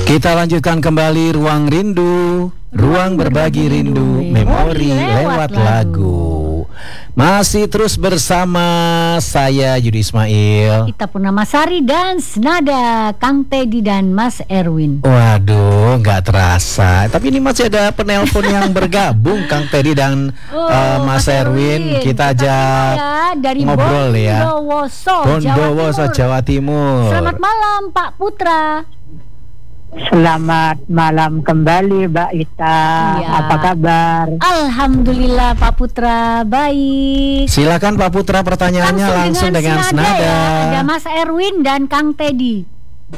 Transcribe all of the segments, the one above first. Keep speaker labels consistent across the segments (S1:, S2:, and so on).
S1: Kita lanjutkan kembali Ruang Rindu, ruang berbagi rindu, memori lewat lagu. Masih terus bersama saya Yudi Ismail,
S2: Ita Purnamasari dan senada Kang Teddy dan Mas Erwin.
S1: Waduh, nggak terasa. Tapi ini masih ada penelpon yang bergabung, Kang Teddy dan Mas Erwin. Kita ajak
S2: dari
S1: ngobrol ya.
S2: Bondowoso,
S1: Jawa Timur.
S2: Selamat malam Pak Putra.
S3: Selamat malam kembali Mbak Ita.
S2: Ya.
S3: Apa kabar?
S2: Alhamdulillah Pak Putra, baik.
S1: Silakan Pak Putra, pertanyaannya langsung dengan senada.
S2: Ya. Ada Mas Erwin dan Kang Teddy.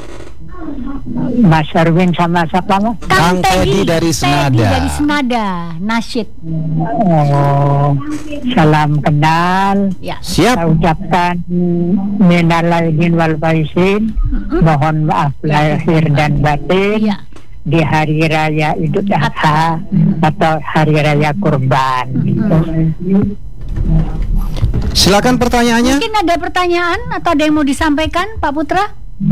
S3: Mas Erwin sama siapa Mas?
S1: Kang Teddy dari Senada.
S2: Teddy dari Senada, nasyid.
S3: Oh, salam kenal.
S2: Ya.
S3: Saya
S1: Siap.
S3: ucapkan minal aidin wal faizin. Mohon maaf lahir dan batin.
S2: Iya.
S3: Di hari raya Idul Adha atau hari raya Kurban.
S1: Silakan pertanyaannya.
S2: Mungkin ada pertanyaan atau ada yang mau disampaikan Pak Putra?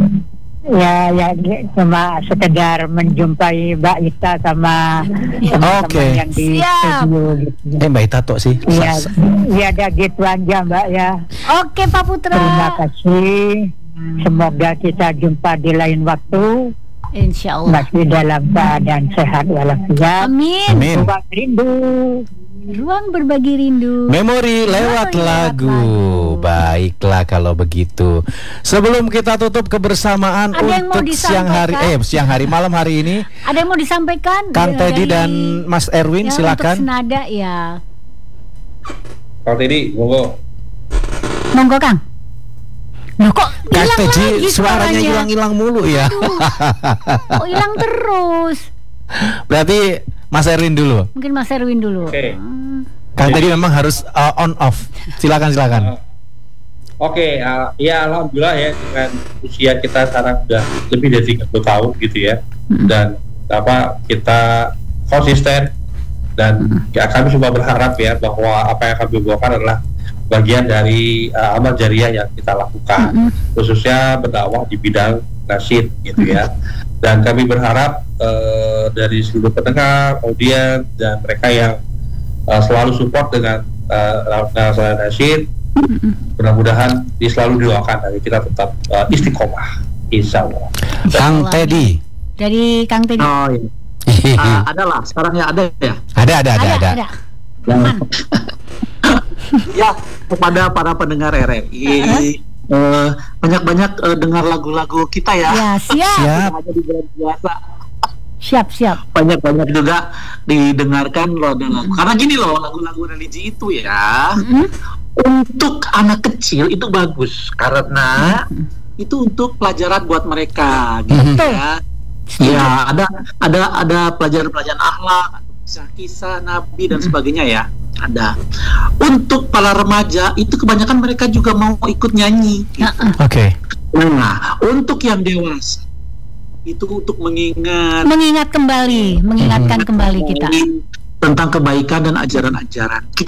S3: Ya, cuma sekedar menjumpai Mbak Ita sama teman-teman
S1: Oke.
S3: yang di
S2: Siap.
S3: studio gitu.
S1: Mbak Ita tok sih.
S3: Ya ada gitu aja Mbak ya.
S2: Oke Pak Putra.
S3: Terima kasih. Semoga kita jumpa di lain waktu.
S2: Insya Allah.
S3: Masih dalam keadaan sehat walafiat.
S2: Amin.
S1: Amin.
S3: Ruang rindu.
S2: Ruang berbagi rindu.
S1: Memori lewat lagu. Baiklah kalau begitu. Sebelum kita tutup kebersamaan
S2: Ada yang mau
S1: untuk siang hari malam hari ini,
S2: Ada yang mau disampaikan?
S1: Kang Teddy
S2: Dari-
S1: dan Mas Erwin
S2: ya,
S1: silakan.
S2: Untuk senada ya.
S4: Kang Teddy, monggo.
S2: Monggo Kang. Loh kok
S1: Kang
S2: hilang
S1: Teddy
S2: lagi
S1: suaranya hilang-hilang mulu ya.
S2: Kok hilang terus?
S1: Berarti Mas Erwin dulu.
S2: Mungkin Mas Erwin dulu.
S4: Oke.
S1: Kang Teddy memang harus on off. Silakan.
S4: Oke, ya alhamdulillah ya dengan usia kita sekarang sudah lebih dari 30 tahun gitu ya. Dan kita konsisten dan ya, kami semua berharap ya bahwa apa yang kami bawakan adalah bagian dari amal jariah yang kita lakukan, khususnya berdakwah di bidang nasyid gitu ya. Dan kami berharap dari seluruh pendengar, audiens dan mereka yang selalu support dengan nasyid, mudah-mudahan selalu didoakan dan kita tetap istiqomah, insya Allah.
S1: Kang Teddy.
S2: Dari Kang Teddy.
S5: Oh iya. Ada lah, sekarang ya ada ya.
S1: Ada.
S2: Aman.
S5: Ya, kepada para pendengar RRI, banyak-banyak dengar lagu-lagu kita ya.
S2: Ya, siap.
S1: Siap.
S5: Ada di bulan puasa.
S2: Siap.
S5: Banyak-banyak juga didengarkan loh lagu. Karena gini loh, lagu-lagu religi itu ya, untuk anak kecil itu bagus karena itu untuk pelajaran buat mereka gitu ya. Ya, ada pelajaran-pelajaran akhlak, kisah Nabi dan sebagainya ya. Ada. Untuk para remaja itu kebanyakan mereka juga mau ikut nyanyi. Gitu.
S1: Oke.
S5: Nah, untuk yang dewasa itu untuk mengingatkan
S2: Mengingatkan kembali kita.
S5: tentang kebaikan dan ajaran-ajaran.